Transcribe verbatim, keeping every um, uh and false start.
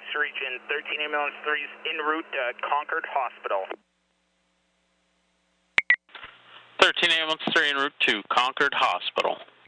region. thirteen ambulance three is en route to Concord Hospital. thirteen ambulance three en route to Concord Hospital.